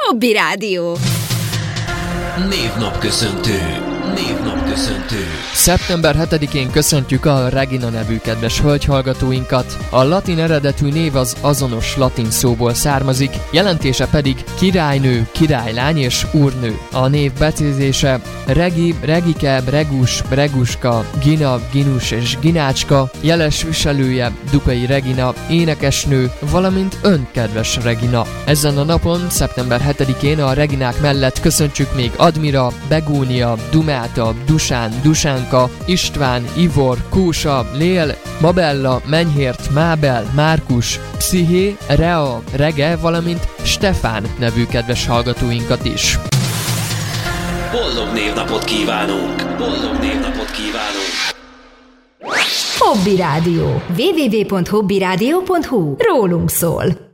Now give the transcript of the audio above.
Hobby Rádió. Névnapköszöntő. Szeptember 7-én köszöntjük a Regina nevű kedves hölgyhallgatóinkat. A latin eredetű név az azonos latin szóból származik, jelentése pedig királynő, királylány és úrnő. A név becézése Regi, Regike, Regus, Reguska, Gina, Ginus és Ginácska, jeles viselője Dukai Regina, énekesnő, valamint ön kedves Regina. Ezen a napon, szeptember 7-én a Reginák mellett köszöntsük még Admira, Begónia, Dumáta, Dusán, Dusánka, István, Ivor, Kósa, Lél, Mabella, Menyhért, Mábel, Márkus, Psziché, Rea, Rege, valamint Stefán nevű kedves hallgatóinkat is. Boldog névnapot kívánunk! Hobby Rádió. www.hobbyradio.hu. Rólunk szól.